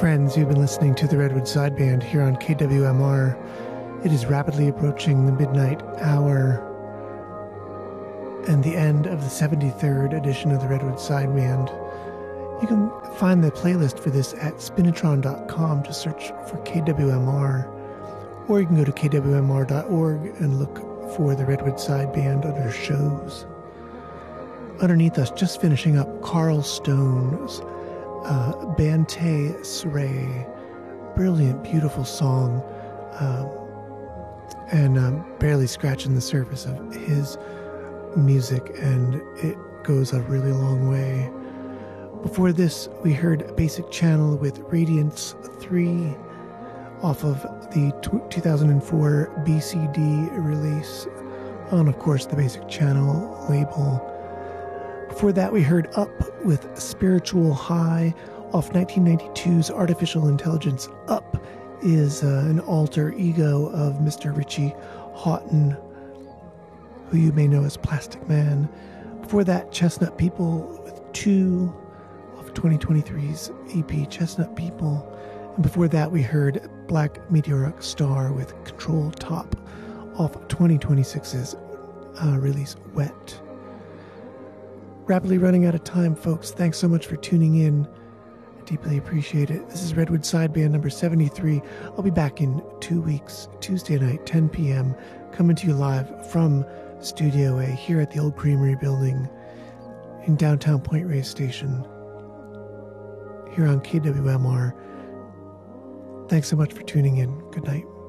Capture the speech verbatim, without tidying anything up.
Friends, you've been listening to the Redwood Sideband here on K W M R. It is rapidly approaching the midnight hour and the end of the seventy-third edition of the Redwood Sideband. You can find the playlist for this at spinitron dot com. Just search for K W M R. Or you can go to K W M R dot org and look for the Redwood Sideband under shows. Underneath us, just finishing up, Carl Stone's uh, Bante Sray. Brilliant, beautiful song. Um, and um, barely scratching the surface of his music, and it goes a really long way. Before this, we heard Basic Channel with Radiance three off of the two thousand four B C D release on, of course, the Basic Channel label. Before that, we heard Up with Spiritual High off nineteen ninety-two's Artificial Intelligence. Up is uh, an alter ego of Mister Richie Houghton, who you may know as Plastic Man. Before that, Chestnut People with Two off twenty twenty-three's E P Chestnut People. And before that, we heard Black Meteoric Star with Control Top off twenty twenty-six's uh, release Wet. Rapidly running out of time, folks. Thanks so much for tuning in. I deeply appreciate it. This is Redwood Sideband number seventy-three. I'll be back in two weeks, Tuesday night, ten p.m., coming to you live from Studio A here at the Old Creamery Building in downtown Point Reyes Station here on K W M R. Thanks so much for tuning in. Good night.